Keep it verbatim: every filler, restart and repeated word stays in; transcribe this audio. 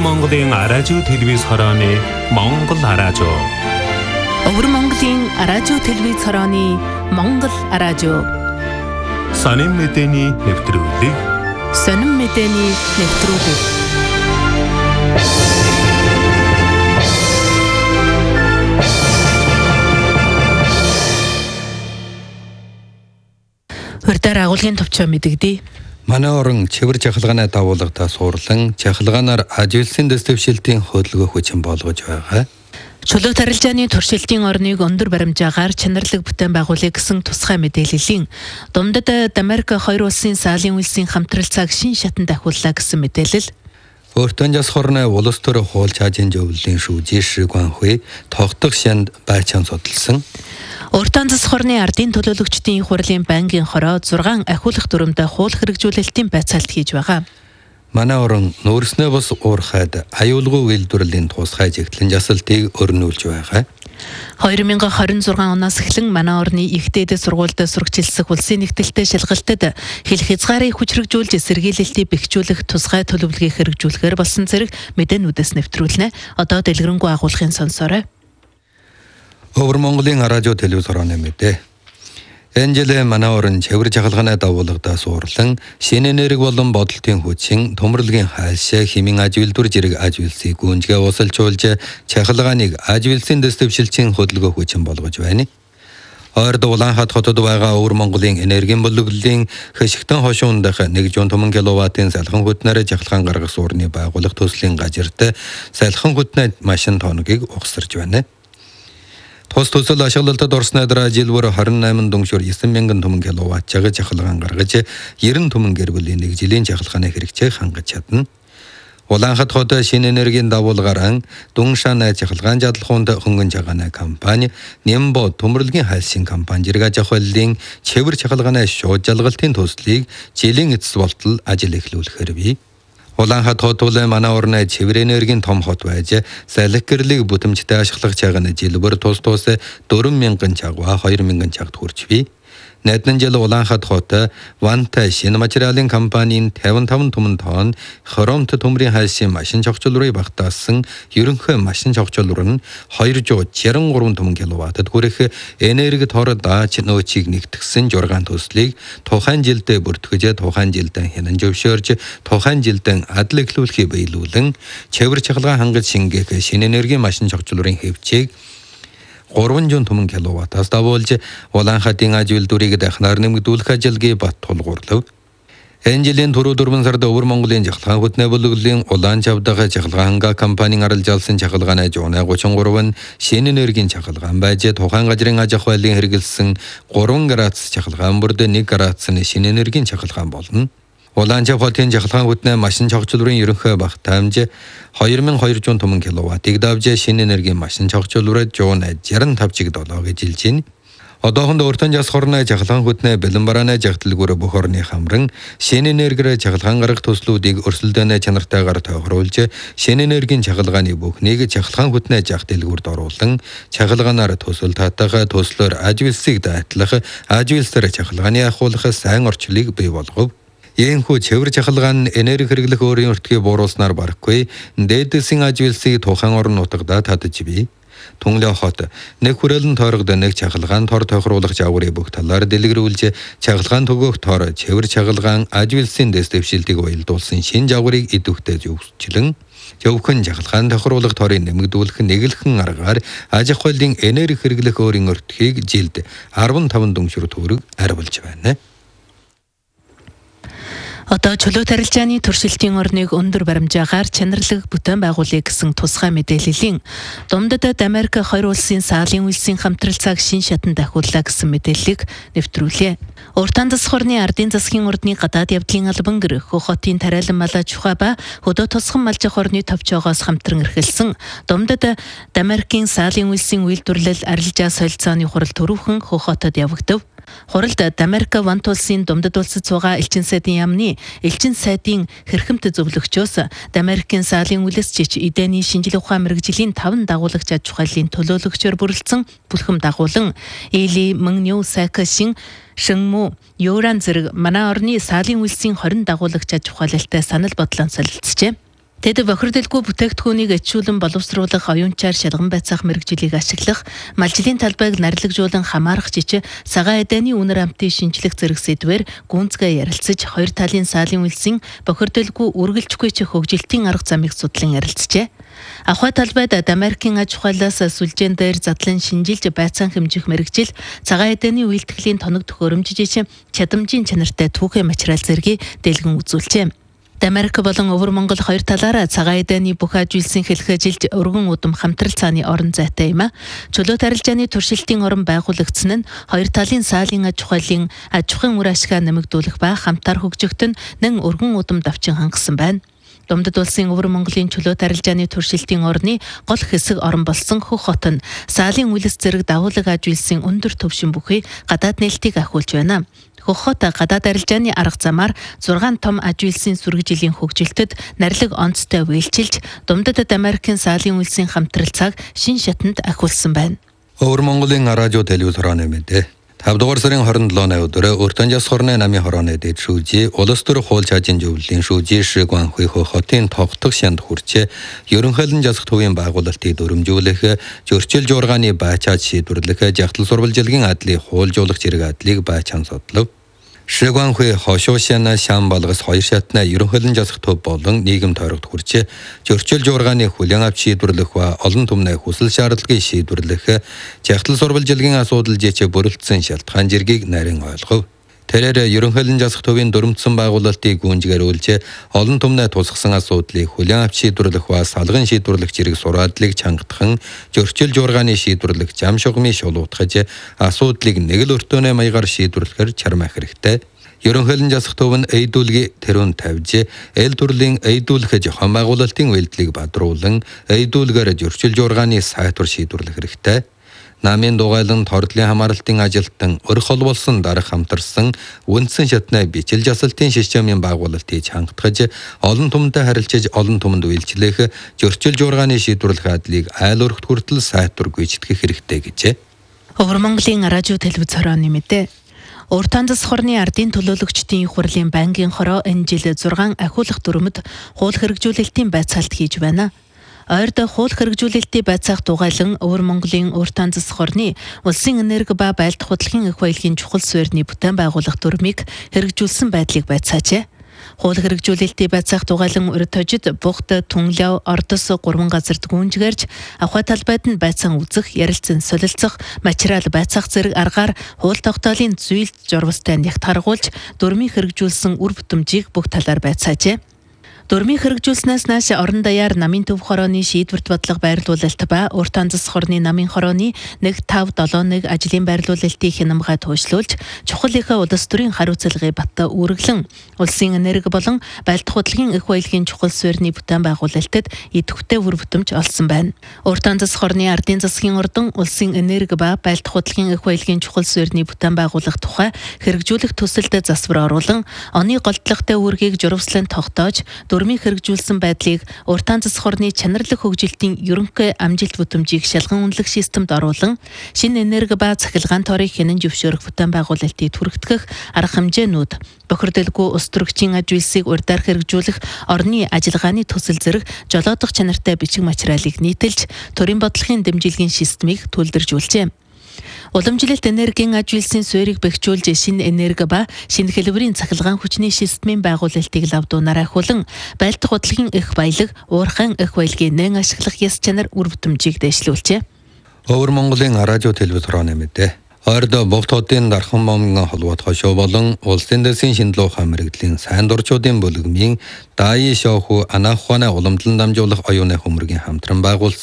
Монголын радио телевиз хорооны Монгол радио. Өвөр Монголын радио телевиз хорооны Монгол радио. Сонин мэдээний нэвтрүүлэг. Сонин мэдээний нэвтрүүлэг. Хурдар агуулгын төвчөө мэдэгдээ. Манай орон чивэр жахалгааны дагуулгатаа суурлан жахалгаанаар ажилсын дэвшилтийн хөдөлгөөх хүчин болгож байгаа. Чулуу тарилжааны туршилтын орныг өндөр баримжаагаар чанарлаг бүтээн байгуулъя гэсэн тусгай мэдээллийн Думдад Америк хоёр улсын саалын үйлсийн хамтралцааг шин шатанд ахиуллаа гэсэн мэдээлэл. Өөртөө жас хорны улс төр хуул чаажин зөвлөлийн шүүжи Шигванхуй тогтох шанд байчаан судалсан. Уртан зас хорны ардын төлөөлөгчдийн их хурлын банкын хороо зургаан ахиулах дүрмдээ хууль хэрэгжүүлэлтийн байцаалт хийж байгаа. Манай орон нүүрснээ бас уурхайд аюулгүй үйлдвэрлэлийн тусгай жигтлэн жасалтыг өрнүүлж байгаа. хоёр мянга хорин зургаан оноос эхлэн манай орны их дээд сургуульд сурагчилсах улсын нэгдэлтэй шалгалтад хэл хязгаарыг хүчрэгжүүлж сэргийлэлтийг бэхжүүлэх тусгай төлөвлөгөө хэрэгжүүлэхээр болсон зэрэг мэдээнүүдээс нэвтрүүлнэ. Одоо дэлгэрэнгүй агуулгын сонсоорой. Өвөр Монголын радио телевиз хорооны мэдээ. Энжелэ манай орон чивэр жахалгааны дагуулгатаа суурлан шинэ энерги болон бодолтын хүчин төмөрлөгийн хаашаа химийн аж үйлдвэр зэрэг аж үйлсийг гүнжгээ усалжуулж чахалгааныг аж үйлсийн дэвшилтийн хөдөлгөөх хүчин болгож байна. Ойрд Улаанхат хотод байгаа Өвөр Монголын энергийн бүлэглэлийн хэшигтэн хошуунд нэг зуун киловаттын салхин хөтнөр жахалгаан гаргах суурны байгууллага төслийн газарт салхин хөтнөд машин тооногийг угсарж байна. Тус төсөл ашиглалтад орсноор жилбөр двадцать восемь дүншөр девять мянган түмэн киловатт жага жахалгаан гаргаж девяносто түмэн гэр бүлийн нэг жилийн жахалгааны хэрэгцээг хангаж чадна. Улаанхат хот шинэ энергийн дагуулгаар Дүншааны жахалгаан жадлахуунд хөнгөн жагааны компани Нэмбо төмөрлөгийн хайлшин компани зэрэг аж ахуйлын чивэр жахалгааны шууд жалгалтын төслийг жилийн эцэс болтол ажил эхлүүлэхээр бий. Улаанхат хот бол манай орны чивэр энергийн том хот байж салхи гэрлийг бүтэмжтэй ашиглах чагааны жилбэр тус тус четыре мянган чагва two мянган чагт хүрч бий. Найдсан жил Улаанхат хот Ванта шинэ материалын компанийн пятьдесят пять түмэн тонн хромт төмрийн хайлшин машин чогцолрыг багтаасан ерөнхий машин чогцолор нь two hundred sixty-three түмэн киловаттад хүрэх энерги тор дааж нөөцийг нэгтгсэн жургаан төслийг тухайн жилдээ бүртгэж тухайн жилдээ хянан зөвшөөрж тухайн жилдээ адил эхлүүлэхийг биелүүлэн чивэр чахалгаан хангаж шингээх шинэ энергийн машин чогцолрын хэвчээг three hundred түмэн киловаттаас давуулж Улаанхатын аж үйлдвэрийг дахнаар нэмэгдүүлэх ажилгүй бат тулгуурлав. Энэ жилийн түрүү дөрвөн сард Өвөр Монголын жахалгаан хөтнө бүлэглэлийн Улаан Чавдагаа жахалгаанга компанийн аралж алсан жахалгааны one thirty-three шинэ энергийн жахалгаан байж тухайн газрын аж ахуйлын хэрэгэлсэн three градус жахалгаан бүрд one градусны шинэ энергийн жахалгаан болно. Улаан Чавхатын жахалгаан хөтнө машин чогцолрын ерөнхий багтаамж two thousand two hundred түмэн киловаттыг давж шинэ энергийн машин чогцолроо one sixty-five чиг долоо гэж хэлж байна. Одоохондоо уртан жас хорны жахалгаан хөтнө бэлэн барааны жагталгүйр бүх орны хамран шинэ энергиэр жахалгаан гаргах төслүүдийг өрсөлдөөний чанартайгаар тохируулж шинэ энергийн жахалгааны бүхнийг жахалгаан хөтнө жагталгүйрд оруулан чахалгаанаар төсөл татах төслөөр аж үйлсийг дайтлах аж үйлсээр чахалгааны ахуулах сайн орчлыг бий болгов. Ийхүү чивэр жахалгаан энерги хэрэглэх өөрийн өртгийг бууруулснаар барахгүй дээдсийн аж үйлсийг тухайн орон нутагта татж бий. Түнлээ хот нэг хүрээлэн тойрогд нэг чахалгаан тор тохируулах жаврыг бүх талаар дэлгэрүүлж чахалгаан төгөөх тор чивэр чахалгаан аж үйлсийн дэвшилтийг уялдуулсан шинэ жаврыг идэвхтэй зөвчлөн зөвхөн жахалгаан тохируулах торыг нэмэгдүүлэх нэглэхэн аргаар аж ахуйлын энерги хэрэглэх өөрийн өртгийг жилд fifty-five дүншөр төгрөг арвилж байна. Одоо чулуу тарилжааны туршилтын орныг өндөр баримжаагаар чанарлаг бүтээн байгуулъя гэсэн тусгай мэдээллийн Думдад Америк хоёр улсын саалын үйлсийн хамтралцааг шин шатанд ахиуллаа гэсэн мэдээллийг нэвтрүүлээ. Уртан зас хорны ардын засгийн ордны гадаад явдлын албан гэр Хөх хотын Тарайлан малаа Чухай ба Хөдөө тосгон малжих орны товчоогоос хамтран эрхэлсэн Думдад Америкийн саалын үйлсийн үйлдвэрлэл арилжаа солилцооны хурал төрөвхөн Хөх хотод явагдав. Хуралд Америк Вант улсын Думдад улсад суугаа элчин сайдын яамны элчин сайдын хэрхэмт зөвлөгчөөс Америкийн саалын үлэсчич эдэний шинжилгээ ухаан мэрэгжлийн таван дагуулагч аж ахуйлын төлөөлөгчөөр бүрэлдсэн бүлхэм дагуулан Эли Мөнню Сакашин Шэнмү Юран зэрэг манай орны саалын үлсийн twenty дагуулагч аж ахуйлалтай санал бодлон солилцжээ. Тэд бохирдолгүй бүтээгдэхүүнийг ачуулан боловсруулах, оюунчаар шалган байцаах мэргэжилийг ашиглах, малжлын талбайг нарлагжуулан хамаарах жижиг цагаан эдэний үнэр амтын шинжлэх зэрэг сэдвээр гүнзгий ярилцаж, хоёр талын саалын үйлсийн бохирдолгүй үргэлжгүй ч хөгжилтийн арга замыг судлан ярилцжээ. Ахуй талбайд Америкийн аж ахуйлаас сүлжээн дээр задлан шинжилж байцаан хэмжих мэргэжил, цагаан эдэний үйлдэхлийн тоног төхөөрөмжиж чадамжийн чанартай түүхий материал зэргийг дэлгэн үзүүлжээ. Америк болон Өвөр Монгол хоёр талаараа цагаан эдэний бүх аж үйлсийн хэлхэжилж өргөн удам хамтрал цааны орон зайтай юм а. Чулуут арилжааны туршилтын орон байгуулагдсан нь хоёр талын саалын аж ахуйлын аж ахуйн үр ашгаа нэмэгдүүлэх ба хамтаар хөгжихтөн нэн өргөн удам давчин хангасан байна. Думдад улсын Өвөр Монголын чулуут арилжааны туршилтын орны гол хэсэг орон болсон Хөх хот нь саалын үлс зэрэг давуулаг аж үйлсийн өндөр түвшин бүхий гадаад нээлтийг ахиулж байна. Хөх хот гадаад арилжааны арга замаар зургаан том аж үйлсийн сүргэжилийн хөгжилтөд нарилэг онцтой үйлчилж, Думдад Америкийн саалын үйлсийн хамтрал цаг шин шатанд ахиулсан байна. Өвөр Монголын радио телевиз хорооны мэдээ. тавь дугаар сарын хорин долооны өдөр Уртанжаас хорны намын хорооны дэд шүүжи улс төр хууль чажин зөвлөлийн шүүжи Шигуан Хуй хотын тогтох шанд хүрчээ ерөнхийлөн засах төвийн байгуулалтыг дөрөмжүүлэх, зөрчил жуургааны байчаад шийдвэрлэх, жагтал сурвалжилгийн адлыг хуулжуулах зэрэг адлыг байчаан судлав. Шигуан Хуй хошуушаана шам болгос хоёр шатна ерөнхийлөн засах төв болон нийгэм тойрогт хүрчээ зөрчил жуургааны хүлээн авч шийдвэрлэх ба олон түмний хүсэл шаардлагыг шийдвэрлэх, жагтал сурвалжилгийн асуудал жичээ бүрэлдсэн шалтгаан зэргийг нарийн ойлгов. Тэрээр ерөнхийлөн засах төвийн дөрмтсөн байгуулалтыг гүнжгэрүүлж олон түмний тусгсан асуудлыг хүлээн авч шийдвэрлэх ба салган шийдвэрлэх зэрэг сураадлыг чангатхан зөрчил жуургааны шийдвэрлэх зам шугамыг шулуутгаж асуудлыг нэг л өртөөний маягаар шийдвэрлэхээр чармаах хэрэгтэй. Ерөнхийлөн засах төв нь эйдүүлгийн тэрүүн тавьж, эл төрлийн эйдүүлэх зохион байгуулалтын үйлдэлийг бадруулан, эйдүүлгээр зөрчил жуургааны сайтвар шийдвэрлэх хэрэгтэй. Намын дугайлан тордлын хамааралтын ажилтан өрх холболсон дарах хамтарсан үндсэн шатны бичил жасалтын системийн байгуулалтыг хангатгаж, олон түмэнтэй харилцаж олон түмэнд үйлчлэх, зөрчил жуургааны шийдвэрлэх адлыг айл өрхт хүртэл сайтвар гүйцэтгэх хэрэгтэй гэжээ. Өвөр Монголын радио телевиз хорооны мэдээ. Уртанзас хорны ардын төлөөлөгчдийн их хурлын байнгын хороо энэ жил зургаан ахиулах дүрмэд хууль хэрэгжүүлэлтийн байцаалт хийж байна. Ойрд хууль хэрэгжүүлэлтийн байцаах дугайлан Өвөр Монголын Уртанзас хорны улсын энерги ба байлдах худлын их баялагын чухал суурьны бүтээн байгуулах дүрмийг хэрэгжүүлсэн байдлыг байцаажээ. Хууль хэрэгжүүлэлтийн байцаах дугайлан урд хожид Бугт, Түнлэв, Ордос гурван газарт гүнжгэрж ахуй талбайд нь байцаан үзэх, ярилцсан солилцох, материал байцаах зэрэг аргаар хууль тогтоолын зүйл журвастай нягт харгуулж дүрмийг хэрэгжүүлсэн үр бүтэмжийг бүх талаар байцаажээ. Дүрмийг хэрэгжүүлснээс нааш орон даяар намын төв хорооны шийдвэрт бодлого байрлуулалт ба Уртанзас хорны намын хорооны нэг тав долоо нэг ажлын байрлуулалтыг хянамгай туушлуулж, чухал их улс төрийн хариуцлагыг бат үүрэглэн, улсын энерги болон байлдах худлын их баялагын чухал суурьны бүтээн байгуулалтад идэвхтэй үр бүтэмж олсон байна. Уртанзас хорны ардын засгийн ордон улсын энерги ба байлдах худлын их баялагын чухал суурьны бүтээн байгуулах тухай хэрэгжүүлэх төсөлд засвар оруулан, оны голдлогтой үүргийг журвслан тогтоож, дүрмийг хэрэгжүүлсэн байдлыг Уртанзас хорны чанарлаг хөгжилтийн ерөнхий амжилт бүтэмжийг шалган үнэлэх системд оруулан, шинэ энерги ба цахилгаан торыг хянан зөвшөөрөх бүтээн байгуулалтыг түргэтгэх арга хэмжээнүүд, бохирдолгүй ус төрөгчийн аж үйлсийг урьдаар хэрэгжүүлэх орны ажиллагааны төсөл зэрэг жолоодох чанартай бичиг материалыг нийтэлж, төрийн бодлогын дэмжлэгийн системийг төлөвлөжүүлжээ. Уламжлалт энергийн аж үйлсийн суурийг бэхжүүлж шинэ энерги ба шинэ хэлбэрийн цахилгаан хүчний системийн байгуулалтыг лавдуунаар ахиулан, байлдах худлын их баялаг, уурхайн их баялагын нэн ашиглах яс чанар үр бүтэмжийг дэвшлүүлжээ. Өвөр Монголын радио телевиз хорооны мэдээ. Ойрд Бугт хотын Дархан момгон холбоот хошоо болон улсын дэсийн шинжилгээ мэрэгдлийн сайн дурчуудын бүлэгмийн даи шоуху анахуана уламжлан дамжуулах оюуны хөмрөгийн хамтран байгуулсан